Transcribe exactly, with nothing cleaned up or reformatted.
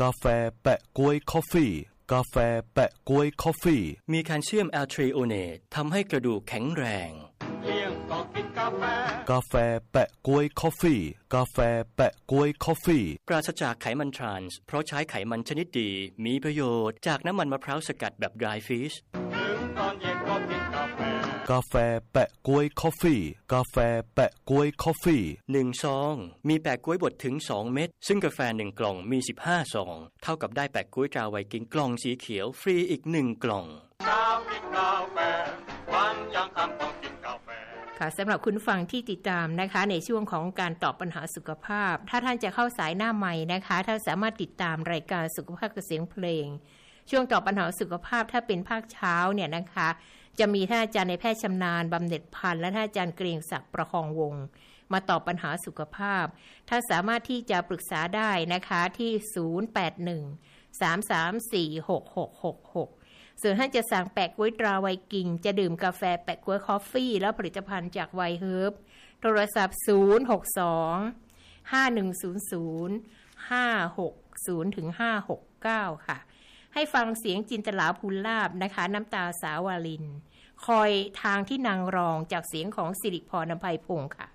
กาแฟแปะก๊วยคอฟฟี่กาแฟแปะก๊วยคอฟฟี่มีแคลเซียมแอลทรีโอเนตทำให้กระดูกแข็งแรงเลี้ยงก็กินกาแฟกาแฟแปะก๊วยคอฟฟี่กาแฟแปะก๊วยคอฟฟี่ปราศจากไขมันทรานส์เพราะใช้ไขมันชนิดดีมีประโยชน์จากน้ำมันมะพร้าวสกัดแบบ dry fish ถึงตอนเย็นก็กินกาแฟกาแฟแปะก๊วยคอฟฟี่กาแฟแปะก๊วยคอฟฟี่หนึ่งซองมีแปะก๊วยบดถึงสองเม็ดซึ่งกาแฟหนึ่งกล่องมีสิบห้าซองเท่ากับได้แปะก๊วยตราไวกิ้งกล่องสีเขียวฟรีอีกหนึ่งกล่องเช้ากินกาแฟวันยังค่ำต้องกินกาแฟค่ะสำหรับคุณฟังที่ติดตามนะคะในช่วงของการตอบปัญหาสุขภาพถ้าท่านจะเข้าสายหน้าใหม่นะคะท่านสามารถติดตามรายการสุขภาพกับเสียงเพลงช่วงตอบปัญหาสุขภาพถ้าเป็นภาคเช้าเนี่ยนะคะจะมีท่านอาจารย์ในแพทย์ชำนาญบำเหน็จพันธ์และท่านอาจารย์เกรียงศักดิ์ประคองวงศ์มาตอบปัญหาสุขภาพท่านสามารถที่จะปรึกษาได้นะคะที่ศูนย์ แปด หนึ่ง สาม สาม สี่ หก หก หก หกส่วนท่านจะสั่งแปะก๊วยตราไวกิ้งจะดื่มกาแฟแปะก๊วยคอฟฟี่และผลิตภัณฑ์จากไวเฮิร์บโทรศัพท์ศูนย์ หก สอง ห้า หนึ่ง ศูนย์ ศูนย์ ห้า หก ศูนย์ ถึง ห้า หก เก้าค่ะให้ฟังเสียงจินตลาภูลาภนะคะน้ำตาสาวาลินคอยทางที่นางรองจากเสียงของสิริพรอำไพพงศ์ค่ะ